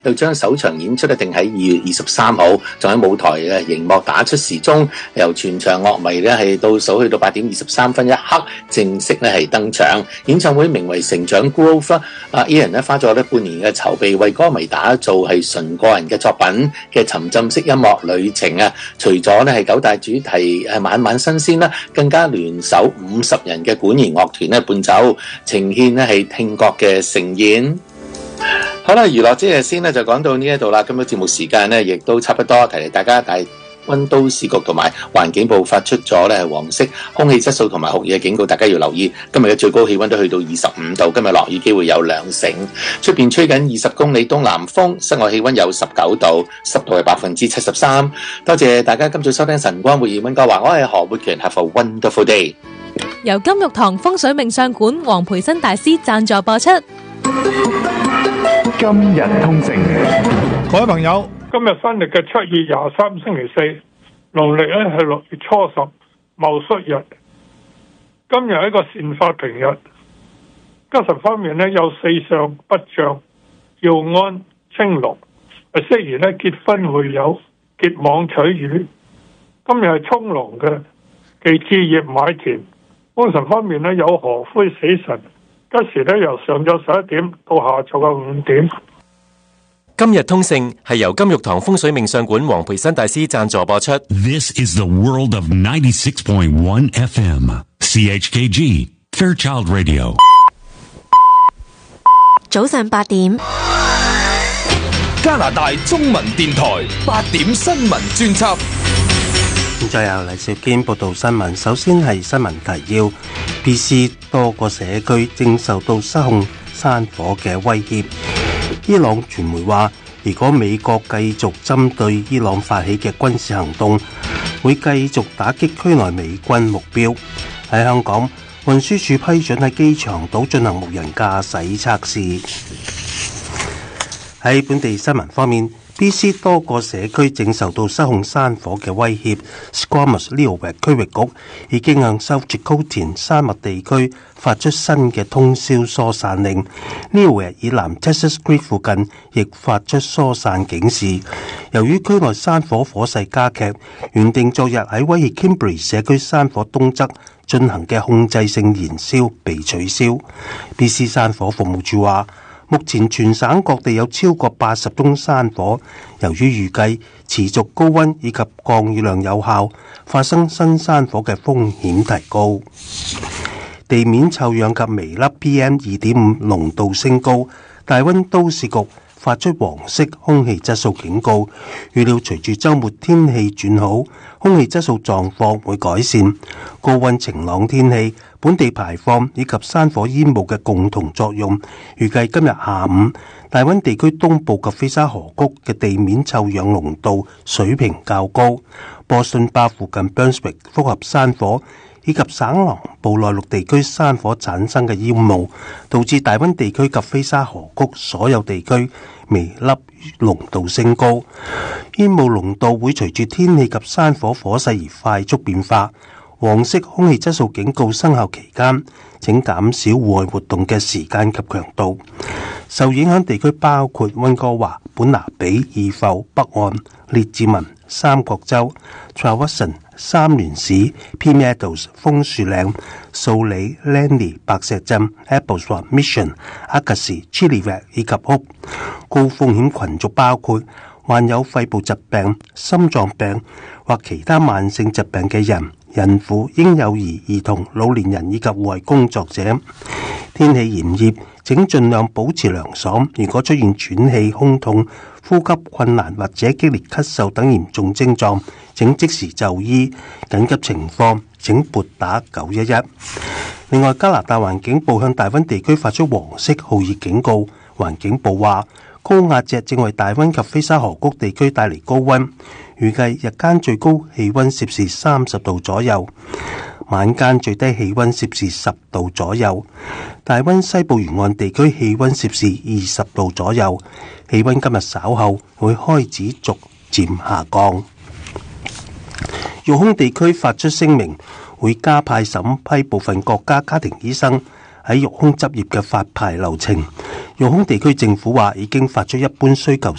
就將首場演出定喺2月23號，仲喺舞台嘅熒幕打出時鐘，由全場樂迷咧係倒數去到8點23分一刻，正式咧係登場。演唱會名為成長 Growth， Ian 咧花咗咧半年嘅籌備，為歌迷打造係純個人嘅作品嘅沉浸式音樂旅程啊！除咗咧係9大主題晚晚新鮮啦，更加聯手50人嘅管弦樂團咧伴奏，呈現咧係聽覺嘅盛宴。好啦，娛樂即日先咧就講到呢一度啦。今日節目時間咧亦都差不多，提提大家，大溫都市局同埋環境部發出咗咧黃色空氣質素同埋酷熱警告，大家要留意。今日嘅最高氣溫都去到25度，今日落雨機會有2成，出邊吹緊20公里東南風，室外氣溫有19度，濕度係73%。多謝大家今早收聽晨光活熱溫哥華，我係何活權 ，Have a wonderful day。 由金玉堂風水命相館黃培新大師贊助播出。 今日通勝， 各位朋友， 今日新曆嘅7月23星期四，農曆咧係6月初10戊戌日。今日係一個善法平日，吉時方面咧有四相不將，耀安青龍，係適宜咧結婚會友，結網取魚。今日係沖龍嘅，忌置業買田。官神方面咧有河灰死神。吉時咧由上晝11點到下晝嘅5點。 今日通勝係由金玉堂風水命相館黃培新大師贊助播出。 This is the world of 96.1 FM CHKG Fairchild Radio。 早上8點， 加拿大中文電台8點新聞專輯。 現在由黎少堅報道新聞。首先係新聞提要 ：BC 多個社區正受到失控山火嘅威脅。伊朗傳媒話，如果美國繼續針對伊朗發起嘅軍事行動，會繼續打擊區內美軍目標。喺香港，運輸署批准喺機場島進行無人駕駛測試。喺本地新聞方面，BC 多個社區正受到失控山火嘅威脅。Squamish Leeward 區域局已經向 South Chilcotin 山脈地區發出新嘅通宵疏散令。Leeward 以南 Texas Creek 附近亦發出疏散警示。由於區內山火火勢加劇，原定昨日喺威爾 Kimberley 社區山火東側進行嘅控制性燃燒被取消。BC 山火服務處話，目前全省各地有超過80宗山火，由於預計持續高溫以及降雨量有效，發生新山火嘅風險提高。地面臭氧及微粒 PM2.5 濃度升高，大溫都市局發出黃色空氣質素警告，預料隨住週末天氣轉好，空氣質素狀況會改善。高溫晴朗天氣、本地排放以及山火煙霧嘅共同作用，預計今日下午大溫地區東部及菲沙河谷嘅地面臭氧濃度水平較高。波遜巴附近 Brunswick 複合山火以及省南部內陸地區山火產生嘅煙霧，導致大溫地區及菲沙河谷所有地區微粒濃度升高。煙霧濃度會隨住天氣及山火火勢而快速變化。黃色空氣質素警告生效期間，請減少戶外活動嘅時間及強度。受影響地區包括溫哥華、本拿比、怡浮、北岸、列治文、三角洲、Traralgon、三聯市、P Meadows、楓樹嶺、素里、Langley、白石鎮、Abbotsford、Mission、Argosy、Chilliwack 以及Hope。高風險群組包括患有肺部疾病、心臟病或其他慢性疾病嘅人、孕婦、嬰幼兒、兒童、老年人以及戶外工作者。天氣炎熱，請盡量保持涼爽。如果出現喘氣、胸痛、呼吸困難或者激烈咳嗽等嚴重症狀，請即時就醫。緊急情況請撥打911。另外，加拿大環境部向大溫地區發出黃色酷熱警告。環境部話，高壓脊正為大溫及菲沙河谷地區帶嚟高溫，預計日間最高氣溫攝氏30度左右，晚間最低氣溫攝氏10度左右。大溫西部沿岸地區氣溫攝氏20度左右，氣溫今日稍後會開始逐漸下降。育空地區發出聲明，會加派審批部分國家家庭醫生喺喺育空執業嘅發牌流程。育空地區政府話已經發出一般需求